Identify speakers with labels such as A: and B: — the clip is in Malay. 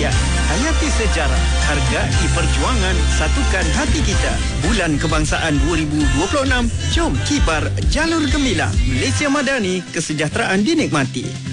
A: rakyat. Hayati sejarah, hargai perjuangan, satukan hati kita. Bulan Kebangsaan 2026, jom kibar jalur gemilang. Malaysia Madani, kesejahteraan dinikmati.